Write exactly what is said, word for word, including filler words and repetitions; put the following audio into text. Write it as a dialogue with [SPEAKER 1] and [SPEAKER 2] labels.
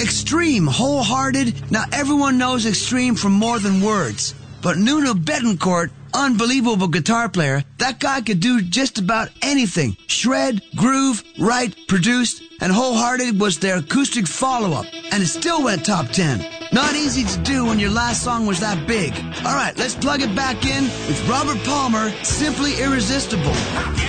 [SPEAKER 1] Extreme, Wholehearted. Now, everyone knows Extreme from More Than Words. But Nuno Bettencourt, unbelievable guitar player, that guy could do just about anything. Shred, groove, write, produced, and Wholehearted was their acoustic follow-up. And it still went top ten. Not easy to do when your last song was that big. All right, let's plug it back in with Robert Palmer, Simply Irresistible.